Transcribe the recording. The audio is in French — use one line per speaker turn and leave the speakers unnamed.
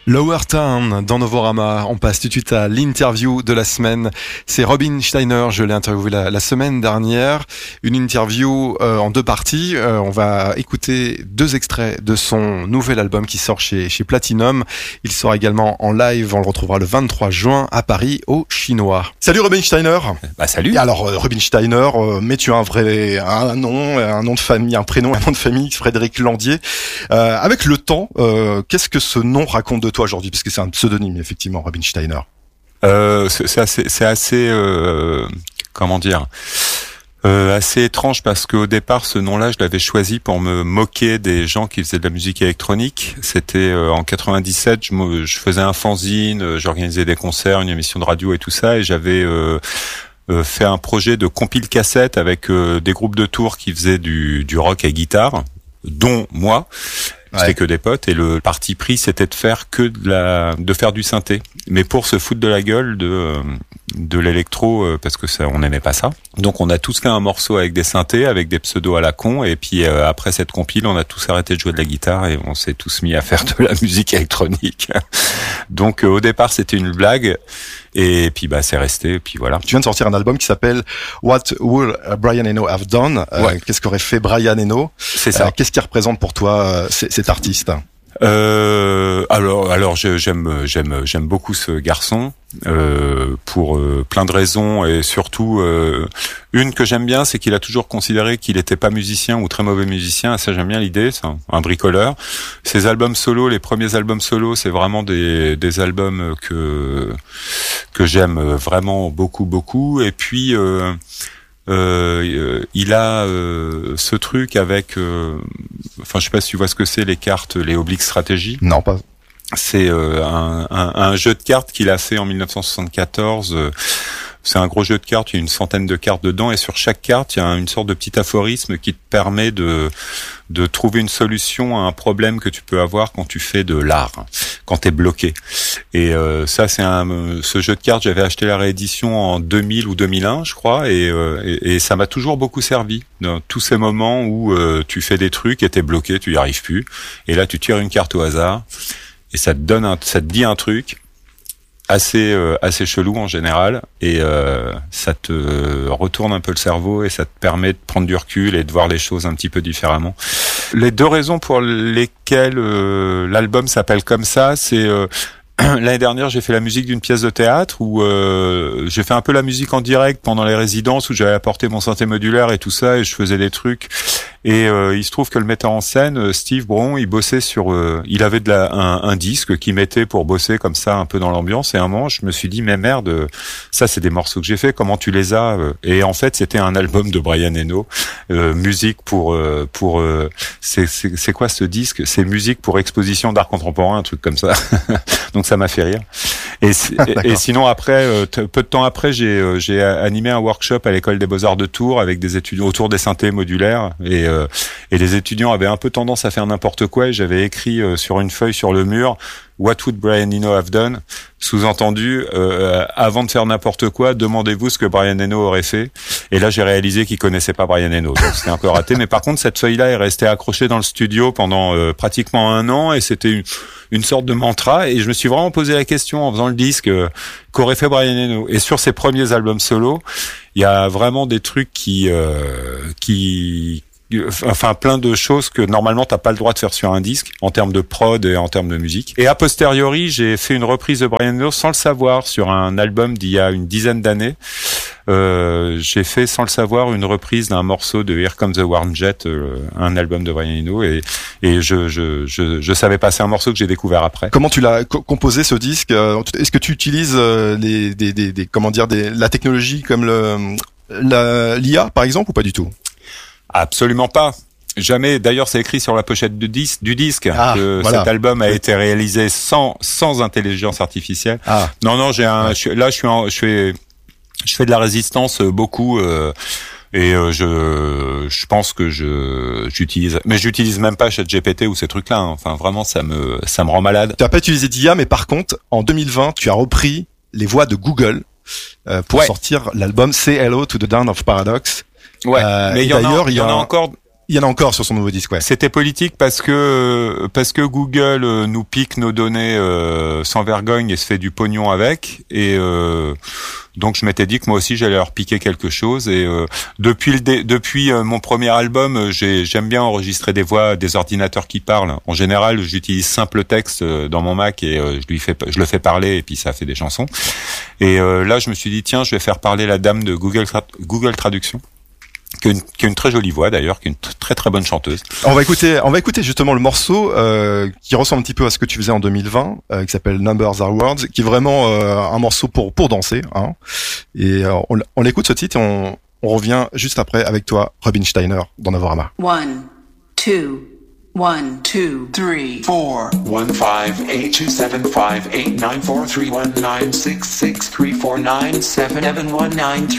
Lower Town dans Novorama. On passe tout de suite à l'interview de la semaine. C'est Robin Steiner. Je l'ai interviewé la semaine dernière. Une interview en deux parties. On va écouter deux extraits de son nouvel album qui sort chez Platinum. Il sera également en live. On le retrouvera le 23 juin à Paris au Chinois. Salut Robin Steiner.
Salut.
Alors Robin Steiner, mais tu as un nom de famille, un prénom, un nom de famille, Frédéric Landier. Avec le temps, qu'est-ce que ce nom raconte de toi aujourd'hui, parce que c'est un pseudonyme effectivement, Robin Steiner.
C'est assez comment dire, assez étrange, parce qu'au départ ce nom-là je l'avais choisi pour me moquer des gens qui faisaient de la musique électronique. C'était en 97, je faisais un fanzine, j'organisais des concerts, une émission de radio et tout ça, et j'avais fait un projet de compile cassette avec des groupes de tours qui faisaient du rock à guitare, dont moi. C'était que des potes, et le parti pris c'était de faire de faire du synthé, mais pour se foutre de la gueule de l'électro, parce que ça, on n'aimait pas ça. Donc on a tous fait un morceau avec des synthés, avec des pseudos à la con, et puis après cette compile on a tous arrêté de jouer de la guitare et on s'est tous mis à faire de la musique électronique. Donc au départ c'était une blague, et puis c'est resté, et puis voilà.
Tu viens de sortir un album qui s'appelle What Would Brian Eno Have Done? Qu'est-ce qu'aurait fait Brian Eno? C'est ça. Qu'est-ce qui représente pour toi cet artiste?
Alors j'aime beaucoup ce garçon pour plein de raisons, et surtout une que j'aime bien, c'est qu'il a toujours considéré qu'il était pas musicien ou très mauvais musicien. Ça, j'aime bien l'idée, c'est un bricoleur. Ses albums solo, les premiers albums solo, c'est vraiment des albums que j'aime vraiment beaucoup. Et puis il a ce truc avec je sais pas si tu vois ce que c'est, les cartes, les Oblique Stratégie.
Non, pas.
C'est un jeu de cartes qu'il a fait en 1974. C'est un gros jeu de cartes, il y a une centaine de cartes dedans, et sur chaque carte, il y a une sorte de petit aphorisme qui te permet de trouver une solution à un problème que tu peux avoir quand tu fais de l'art, quand t'es bloqué. Et ça, ce jeu de cartes, j'avais acheté la réédition en 2000 ou 2001, je crois, et ça m'a toujours beaucoup servi dans tous ces moments où tu fais des trucs et t'es bloqué, tu y arrives plus, et là tu tires une carte au hasard et ça te dit un truc assez chelou en général, et ça te retourne un peu le cerveau, et ça te permet de prendre du recul et de voir les choses un petit peu différemment. Les deux raisons pour lesquelles l'album s'appelle comme ça, c'est l'année dernière, j'ai fait la musique d'une pièce de théâtre où j'ai fait un peu la musique en direct pendant les résidences, où j'avais apporté mon synthé modulaire et tout ça, et je faisais des trucs. Et il se trouve que le metteur en scène, Steve Bron, il bossait sur, il avait un disque qu'il mettait pour bosser comme ça un peu dans l'ambiance. Et à un moment, je me suis dit, mais merde, ça c'est des morceaux que j'ai fait, comment tu les as? Et en fait, c'était un album de Brian Eno, musique pour c'est quoi ce disque? C'est musique pour exposition d'art contemporain, un truc comme ça. Donc ça m'a fait rire. Et sinon après, peu de temps après, j'ai animé un workshop à l'école des Beaux-Arts de Tours avec des étudiants autour des synthés modulaires, et les étudiants avaient un peu tendance à faire n'importe quoi, et j'avais écrit sur une feuille sur le mur What would Brian Eno have done? Sous-entendu, avant de faire n'importe quoi, demandez-vous ce que Brian Eno aurait fait. Et là, j'ai réalisé qu'il connaissait pas Brian Eno, donc c'était un peu raté. Mais par contre, cette feuille-là est restée accrochée dans le studio pendant pratiquement 1 an, et c'était une sorte de mantra. Et je me suis vraiment posé la question en faisant le disque, qu'aurait fait Brian Eno? Et sur ses premiers albums solo, il y a vraiment des trucs plein de choses que normalement t'as pas le droit de faire sur un disque, en termes de prod et en termes de musique. Et a posteriori, j'ai fait une reprise de Brian Eno sans le savoir sur un album d'il y a une dizaine d'années. J'ai fait sans le savoir une reprise d'un morceau de Here Comes the Warm Jet, un album de Brian Eno, et je savais pas, c'est un morceau que j'ai découvert après.
Comment tu l'as composé, ce disque? Est-ce que tu utilises la technologie comme l'IA par exemple, ou pas du tout?
Absolument pas. Jamais. D'ailleurs, c'est écrit sur la pochette du disque que cet album a été réalisé sans intelligence artificielle. Non, je fais de la résistance beaucoup, et je pense que j'utilise même pas ChatGPT ou ces trucs-là. Hein. Enfin, vraiment, ça me rend malade.
Tu n'as pas utilisé d'IA, mais par contre, en 2020, tu as repris les voix de Google pour sortir l'album Say Hello to the Dawn of Paradox.
Ouais, mais il y en a encore.
Il y en a encore sur son nouveau disque, ouais.
C'était politique parce que Google nous pique nos données sans vergogne et se fait du pognon avec. Et donc je m'étais dit que moi aussi j'allais leur piquer quelque chose. Et depuis mon premier album, j'aime bien enregistrer des voix des ordinateurs qui parlent. En général, j'utilise simple texte dans mon Mac et je le fais parler et puis ça fait des chansons. Et là, je me suis dit tiens, je vais faire parler la dame de Google Traduction. Qui a une très jolie voix d'ailleurs, qui est une très très bonne chanteuse.
On va écouter justement le morceau qui ressemble un petit peu à ce que tu faisais en 2020, qui s'appelle Numbers Are Words, qui est vraiment un morceau pour danser. Hein. Et on écoute ce titre et on revient juste après avec toi, Robin Steiner, dans Novorama.
1, 2, 1, 2, 3, 4 1, 5, 8, 2, 7, 5, 8, 9, 4, 3, 1, 9, 6, 6, 3, 4, 9, 7, 1, 9, 3